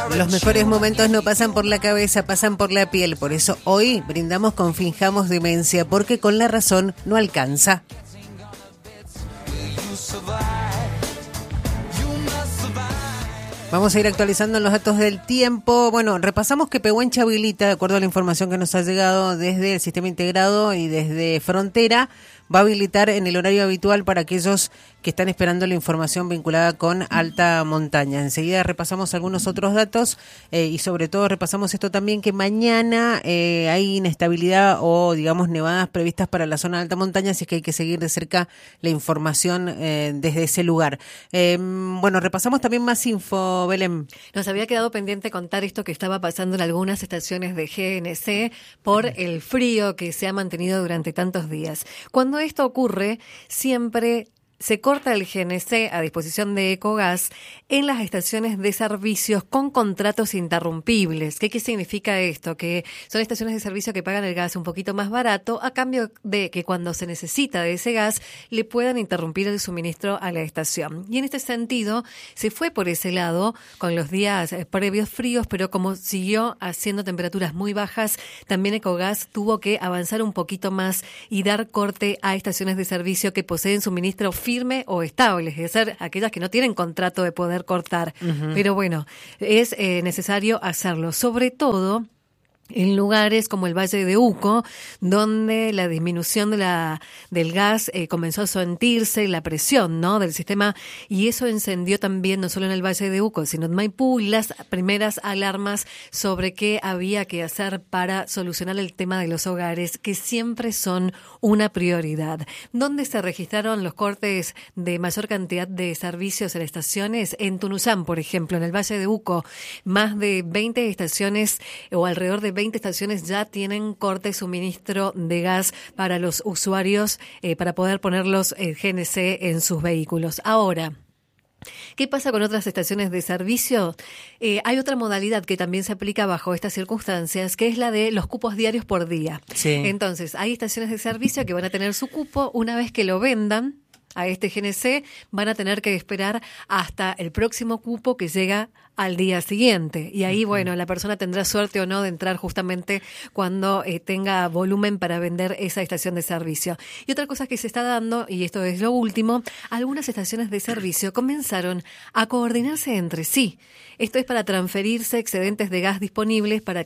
Los mejores momentos no pasan por la cabeza, pasan por la piel. Por eso hoy brindamos con Finjamos Demencia, porque con la razón no alcanza. Vamos a ir actualizando los datos del tiempo. Bueno, repasamos que Pehuenche habilita, de acuerdo a la información que nos ha llegado desde el sistema integrado y desde Frontera, va a habilitar en el horario habitual para aquellos que están esperando la información vinculada con alta montaña. Enseguida repasamos algunos otros datos y sobre todo repasamos esto también, que mañana hay inestabilidad o digamos nevadas previstas para la zona de alta montaña, así que hay que seguir de cerca la información desde ese lugar. Bueno, repasamos también más info, Belén. Nos había quedado pendiente contar esto que estaba pasando en algunas estaciones de GNC por el frío que se ha mantenido durante tantos días. Cuando esto ocurre, siempre se corta el GNC a disposición de Ecogas en las estaciones de servicios con contratos interrumpibles. ¿Qué significa esto? Que son estaciones de servicio que pagan el gas un poquito más barato a cambio de que cuando se necesita de ese gas le puedan interrumpir el suministro a la estación. Y en este sentido se fue por ese lado con los días previos fríos, pero como siguió haciendo temperaturas muy bajas, también Ecogas tuvo que avanzar un poquito más y dar corte a estaciones de servicio que poseen suministro firme o estable, es decir, aquellas que no tienen contrato de poder cortar. Uh-huh. Pero bueno, es necesario hacerlo, sobre todo en lugares como el Valle de Uco, donde la disminución del gas comenzó a sentirse, la presión, ¿no?, del sistema, y eso encendió también no solo en el Valle de Uco, sino en Maipú, las primeras alarmas sobre qué había que hacer para solucionar el tema de los hogares, que siempre son una prioridad. ¿Dónde se registraron los cortes de mayor cantidad de servicios en estaciones? En Tunuyán, por ejemplo, en el Valle de Uco, más de 20 estaciones o alrededor de 20 estaciones ya tienen corte de suministro de gas para los usuarios para poder ponerlos GNC en sus vehículos. Ahora, ¿qué pasa con otras estaciones de servicio? Hay otra modalidad que también se aplica bajo estas circunstancias, que es la de los cupos diarios por día. Sí. Entonces, hay estaciones de servicio que van a tener su cupo. Una vez que lo vendan a este GNC, van a tener que esperar hasta el próximo cupo que llega al día siguiente. Y ahí, bueno, la persona tendrá suerte o no de entrar justamente cuando tenga volumen para vender esa estación de servicio. Y otra cosa que se está dando, y esto es lo último, algunas estaciones de servicio comenzaron a coordinarse entre sí. Esto es para transferirse excedentes de gas disponibles para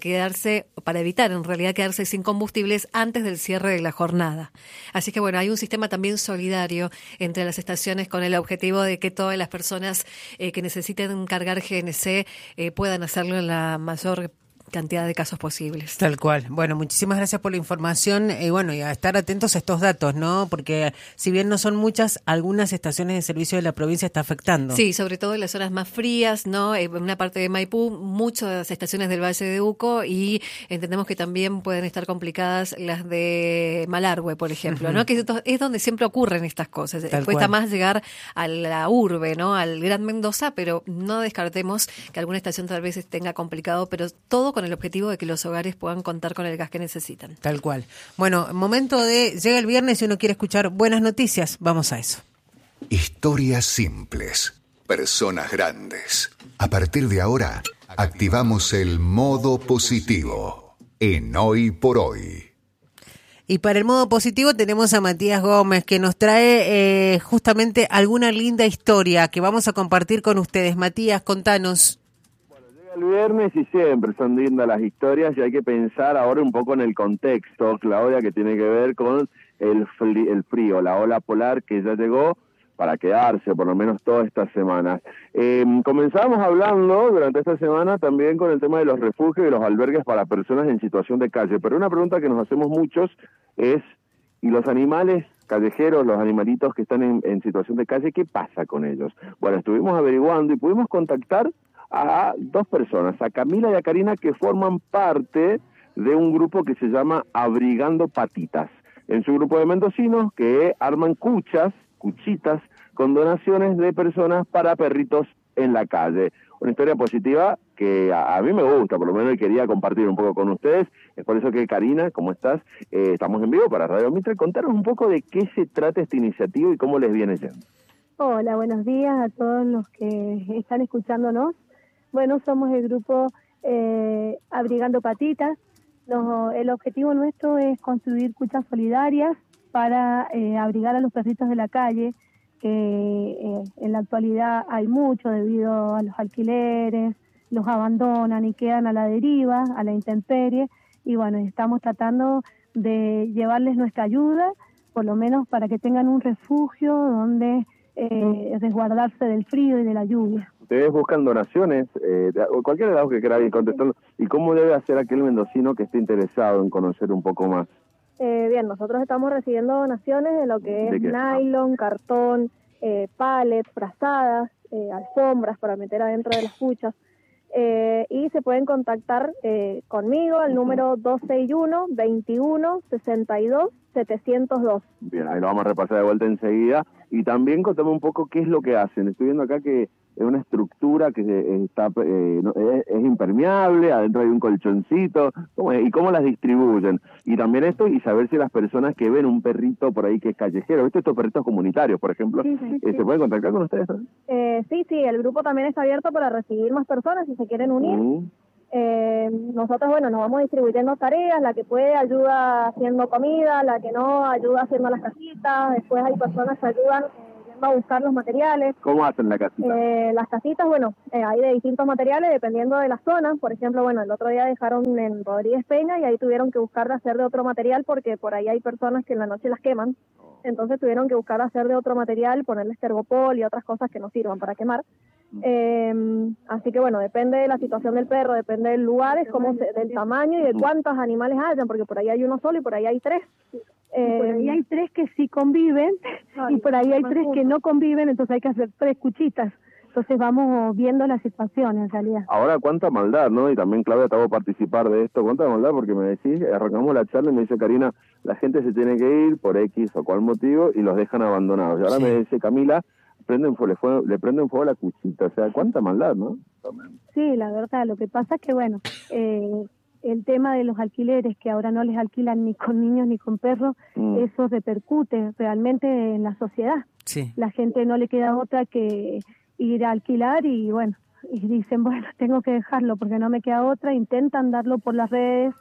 evitar en realidad quedarse sin combustibles antes del cierre de la jornada. Así que bueno, hay un sistema también solidario entre las estaciones con el objetivo de que todas las personas que necesiten cargar GNC puedan hacerlo en la mayor cantidad de casos posibles. Tal cual. Bueno, muchísimas gracias por la información y bueno, y a estar atentos a estos datos, ¿no? Porque si bien no son muchas, algunas estaciones de servicio de la provincia está afectando. Sí, sobre todo en las zonas más frías, ¿no? En una parte de Maipú, muchas estaciones del Valle de Uco, y entendemos que también pueden estar complicadas las de Malargüe, por ejemplo, ¿no? Que es donde siempre ocurren estas cosas. Cuesta más llegar a la urbe, ¿no? Al Gran Mendoza, pero no descartemos que alguna estación tal vez tenga complicado, pero todo con el objetivo de que los hogares puedan contar con el gas que necesitan. Tal cual. Bueno, momento llega el viernes y uno quiere escuchar buenas noticias. Vamos a eso. Historias simples, personas grandes. A partir de ahora, activamos el modo positivo en Hoy por Hoy. Y para el modo positivo tenemos a Matías Gómez, que nos trae justamente alguna linda historia que vamos a compartir con ustedes. Matías, contanos. El viernes y siempre son lindas las historias y hay que pensar ahora un poco en el contexto, Claudia, que tiene que ver con el frío, la ola polar que ya llegó para quedarse por lo menos todas estas semanas. Comenzamos hablando durante esta semana también con el tema de los refugios y los albergues para personas en situación de calle, pero una pregunta que nos hacemos muchos es, ¿y los animales callejeros, los animalitos que están en situación de calle, qué pasa con ellos? Bueno, estuvimos averiguando y pudimos contactar a dos personas, a Camila y a Karina, que forman parte de un grupo que se llama Abrigando Patitas. En su grupo de mendocinos que arman cuchitas, con donaciones de personas para perritos en la calle. Una historia positiva que a mí me gusta, por lo menos quería compartir un poco con ustedes. Es por eso que, Karina, ¿cómo estás? Estamos en vivo para Radio Mitre. Contanos un poco de qué se trata esta iniciativa y cómo les viene yendo. Hola, buenos días a todos los que están escuchándonos. Bueno, somos el grupo Abrigando Patitas. El objetivo nuestro es construir cuchas solidarias para abrigar a los perritos de la calle, que en la actualidad hay mucho debido a los alquileres, los abandonan y quedan a la deriva, a la intemperie, y bueno, estamos tratando de llevarles nuestra ayuda, por lo menos para que tengan un refugio donde resguardarse del frío y de la lluvia. Ustedes buscan donaciones, cualquiera de los que quiera ir contestando, ¿y cómo debe hacer aquel mendocino que esté interesado en conocer un poco más? Bien, nosotros estamos recibiendo donaciones de lo que es nylon, cartón, pallets, frazadas, alfombras para meter adentro de las cuchas. Y se pueden contactar conmigo al número 261-21-62-702. Bien, ahí lo vamos a repasar de vuelta enseguida. Y también contame un poco qué es lo que hacen. Estoy viendo acá que es una estructura que está es impermeable, adentro hay un colchoncito, ¿y cómo las distribuyen? Y también esto, y saber si las personas que ven un perrito por ahí que es callejero, ¿viste? Estos perritos comunitarios, por ejemplo, sí. ¿se pueden contactar con ustedes? Sí, el grupo también está abierto para recibir más personas si se quieren unir. Nosotros, bueno, nos vamos distribuyendo tareas, la que puede ayuda haciendo comida, la que no ayuda haciendo las casitas, después hay personas que ayudan yendo a buscar los materiales. ¿Cómo hacen la casita? Las casitas, bueno, hay de distintos materiales dependiendo de la zona. Por ejemplo, bueno, el otro día dejaron en Rodríguez Peña y ahí tuvieron que buscar de hacer de otro material porque por ahí hay personas que en la noche las queman. Entonces tuvieron que buscar hacer de otro material, ponerle estergopol y otras cosas que no sirvan para quemar. Así que bueno, depende de la situación del perro, depende del lugar, del tamaño y de cuántos animales hayan, porque por ahí hay uno solo y por ahí hay tres. Por ahí hay tres que sí conviven y por ahí hay tres que no conviven, entonces hay que hacer 3 cuchitas. Entonces vamos viendo la situación en realidad. Ahora, cuánta maldad, ¿no? Y también, Claudia, te hago participar de esto. Cuánta maldad, porque me decís, arrancamos la charla y me dice Karina, la gente se tiene que ir por X o cual motivo y los dejan abandonados. Y ahora me dice Camila, le prenden fuego a la cuchita. O sea, cuánta maldad, ¿no? Sí, la verdad. Lo que pasa es que, bueno, el tema de los alquileres, que ahora no les alquilan ni con niños ni con perros, eso repercute realmente en la sociedad. Sí. La gente no le queda otra que ir a alquilar y bueno, y dicen, bueno, tengo que dejarlo porque no me queda otra, intentan darlo por las redes,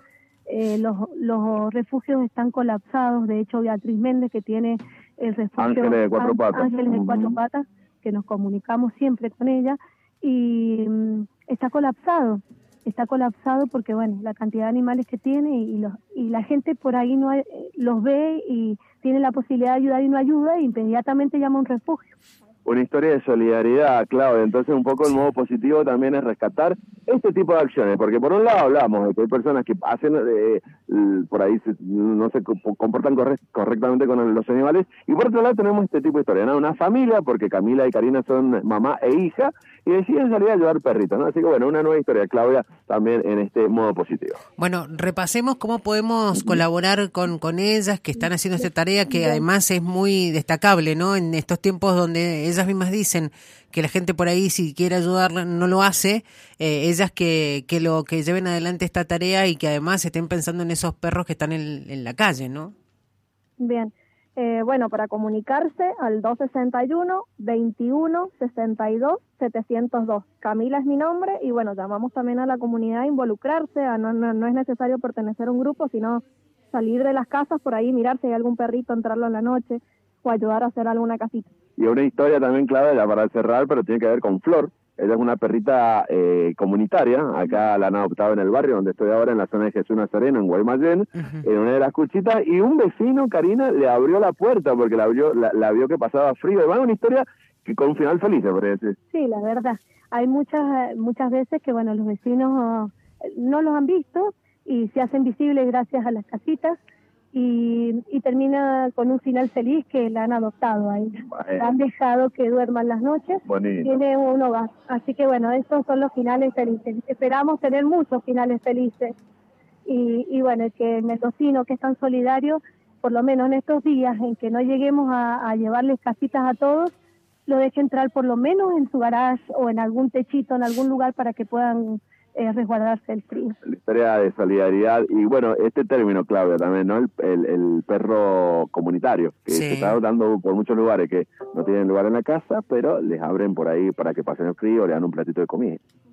los refugios están colapsados. De hecho, Beatriz Méndez, que tiene el refugio Ángeles de Cuatro Patas, Ángeles de Cuatro Patas, que nos comunicamos siempre con ella, y está colapsado porque bueno, la cantidad de animales que tiene y la gente por ahí los ve y tiene la posibilidad de ayudar y no ayuda e inmediatamente llama a un refugio. Una historia de solidaridad, Claudia. Entonces, un poco el modo positivo también es rescatar este tipo de acciones, porque por un lado hablamos de que hay personas que hacen, por ahí no se comportan correctamente con los animales, y por otro lado tenemos este tipo de historia, ¿no? Una familia, porque Camila y Karina son mamá e hija, y deciden salir a llevar perritos, ¿no? Así que bueno, una nueva historia, Claudia, también en este modo positivo. Bueno, repasemos cómo podemos colaborar con ellas que están haciendo esta tarea, que además es muy destacable, ¿no? En estos tiempos donde ellas mismas dicen que la gente por ahí, si quiere ayudar, no lo hace, ellas que lleven adelante esta tarea y que además estén pensando en esos perros que están en la calle, ¿no? Bien. Bueno, para comunicarse al 261-21-62-702. Camila es mi nombre y bueno, llamamos también a la comunidad a involucrarse, no es necesario pertenecer a un grupo, sino salir de las casas por ahí, mirar si hay algún perrito, entrarlo en la noche o ayudar a hacer alguna casita. Y una historia también, clave ya para cerrar, pero tiene que ver con Flor. Ella es una perrita comunitaria, acá la han adoptado en el barrio donde estoy ahora, en la zona de Jesús Nazareno, en Guaymallén, en una de las cuchitas, y un vecino, Karina, le abrió la puerta porque la vio que pasaba frío. Va, una historia que con un final feliz, me parece. Sí, la verdad. Hay muchas veces que, bueno, los vecinos no los han visto y se hacen visibles gracias a las casitas, y termina con un final feliz, que la han adoptado ahí. La han dejado que duerman las noches. Bonito. Tiene un hogar. Así que bueno, estos son los finales felices. Esperamos tener muchos finales felices. Y bueno, que el mendocino, que es tan solidario, por lo menos en estos días en que no lleguemos a llevarles casitas a todos, lo deje entrar por lo menos en su garage o en algún techito, en algún lugar para que puedan resguardarse del frío. La historia de solidaridad y bueno, este término, Claudia, también, ¿no? El perro comunitario, que se está dando por muchos lugares que no tienen lugar en la casa, pero les abren por ahí para que pasen el frío, le dan un platito de comida.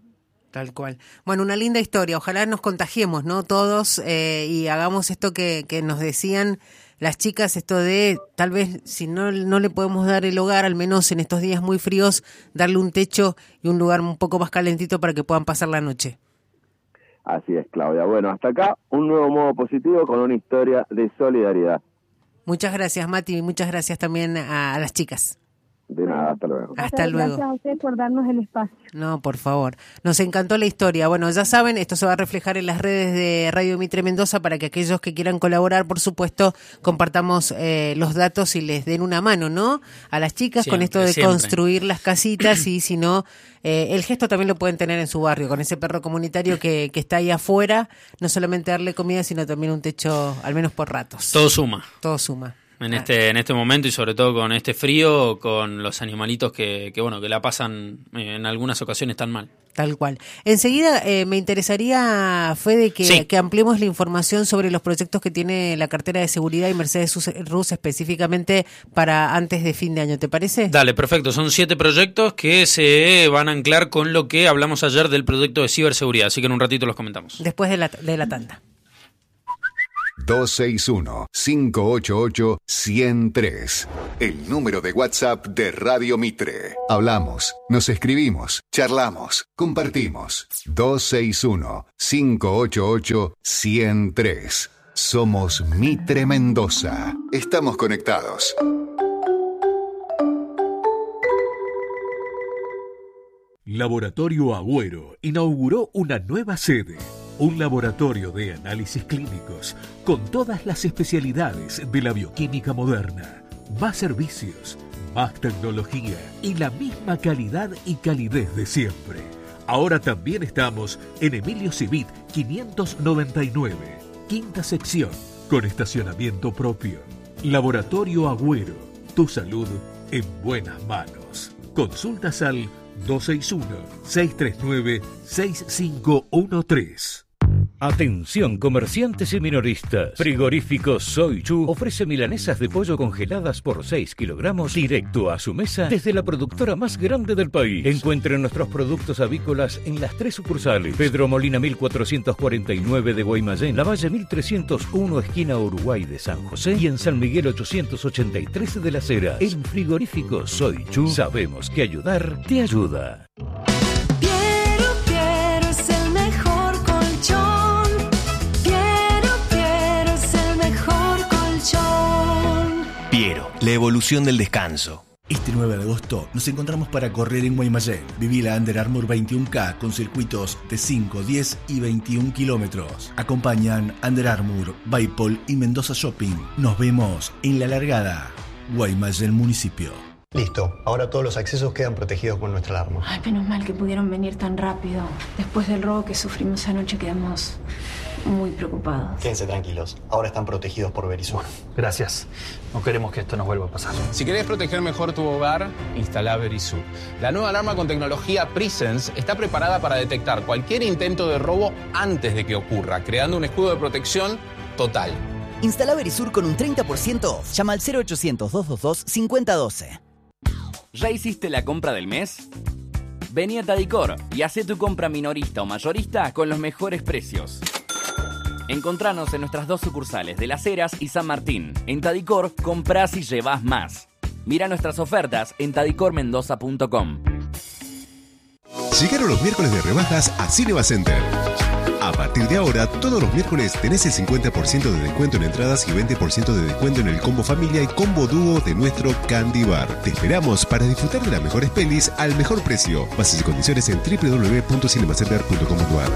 Tal cual. Bueno, una linda historia. Ojalá nos contagiemos, ¿no? Todos y hagamos esto que nos decían las chicas, esto de tal vez si no le podemos dar el hogar, al menos en estos días muy fríos, darle un techo y un lugar un poco más calentito para que puedan pasar la noche. Así es, Claudia. Bueno, hasta acá un nuevo modo positivo con una historia de solidaridad. Muchas gracias, Mati, y muchas gracias también a las chicas. De nada, hasta luego. Hasta luego. Gracias a usted por darnos el espacio. No, por favor. Nos encantó la historia. Bueno, ya saben, esto se va a reflejar en las redes de Radio Mitre Mendoza para que aquellos que quieran colaborar, por supuesto, compartamos los datos y les den una mano, ¿no? A las chicas siempre, con esto de siempre construir las casitas y si no, el gesto también lo pueden tener en su barrio, con ese perro comunitario que está ahí afuera, no solamente darle comida, sino también un techo, al menos por ratos. Todo suma. Todo suma. En este momento y sobre todo con este frío, con los animalitos que la pasan en algunas ocasiones tan mal. Tal cual. Enseguida me interesaría, Fede, que ampliemos la información sobre los proyectos que tiene la cartera de seguridad y Mercedes Rus específicamente para antes de fin de año, ¿te parece? Dale, perfecto. Son 7 proyectos que se van a anclar con lo que hablamos ayer del proyecto de ciberseguridad, así que en un ratito los comentamos. Después de la tanda. 261-588-103. El número de WhatsApp de Radio Mitre. Hablamos, nos escribimos, charlamos, compartimos. 261-588-103. Somos Mitre Mendoza. Estamos conectados. Laboratorio Agüero inauguró una nueva sede. Un laboratorio de análisis clínicos con todas las especialidades de la bioquímica moderna. Más servicios, más tecnología y la misma calidad y calidez de siempre. Ahora también estamos en Emilio Civit 599, quinta sección, con estacionamiento propio. Laboratorio Agüero, tu salud en buenas manos. Consultas al 261-639-6513. Atención comerciantes y minoristas. Frigorífico Soy Chu ofrece milanesas de pollo congeladas por 6 kilogramos directo a su mesa desde la productora más grande del país. Encuentren nuestros productos avícolas en las 3 sucursales. Pedro Molina 1449 de Guaymallén, La Valle 1301 esquina Uruguay de San José y en San Miguel 883 de Las Heras. En Frigorífico Soy Chu sabemos que ayudar te ayuda. Piero, la evolución del descanso. Este 9 de agosto nos encontramos para correr en Guaymallén. Viví la Under Armour 21K con circuitos de 5, 10 y 21 kilómetros. Acompañan Under Armour, Baipol y Mendoza Shopping. Nos vemos en la largada. Guaymallén Municipio. Listo, ahora todos los accesos quedan protegidos con nuestra alarma. Ay, menos mal que pudieron venir tan rápido. Después del robo que sufrimos anoche quedamos muy preocupados. Quédense tranquilos, ahora están protegidos por Verisur. Gracias, no queremos que esto nos vuelva a pasar. Si querés proteger mejor tu hogar, instala Verisur. La nueva alarma con tecnología Presence está preparada para detectar cualquier intento de robo antes de que ocurra, creando un escudo de protección total. Instala Verisur con un 30% off. Llama al 0800-222-5012. ¿Ya hiciste la compra del mes? Vení a Tadicor y hacé tu compra minorista o mayorista con los mejores precios. Encontranos en nuestras 2 sucursales de Las Heras y San Martín. En Tadicor, comprás y llevás más. Mira nuestras ofertas en tadicormendoza.com. Llegaron los miércoles de rebajas a Cinema Center. A partir de ahora, todos los miércoles tenés el 50% de descuento en entradas y 20% de descuento en el combo familia y combo dúo de nuestro Candy Bar. Te esperamos para disfrutar de las mejores pelis al mejor precio. Bases y condiciones en www.cinemacenter.com.ar.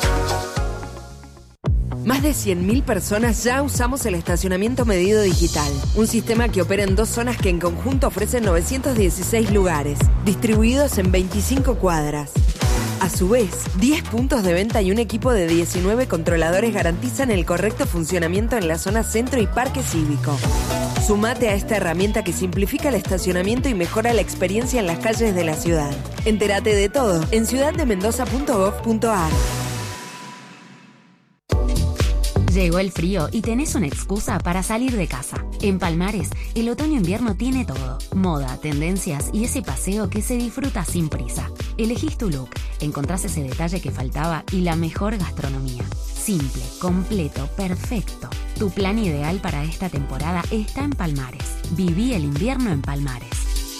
Más de 100.000 personas ya usamos el estacionamiento medido digital, un sistema que opera en 2 zonas que en conjunto ofrecen 916 lugares, distribuidos en 25 cuadras. A su vez, 10 puntos de venta y un equipo de 19 controladores garantizan el correcto funcionamiento en la zona centro y parque cívico. Sumate a esta herramienta que simplifica el estacionamiento y mejora la experiencia en las calles de la ciudad. Entérate de todo en ciudaddemendoza.gov.ar. Llegó el frío y tenés una excusa para salir de casa. En Palmares, el otoño-invierno tiene todo. Moda, tendencias y ese paseo que se disfruta sin prisa. Elegís tu look, encontrás ese detalle que faltaba y la mejor gastronomía. Simple, completo, perfecto. Tu plan ideal para esta temporada está en Palmares. Viví el invierno en Palmares.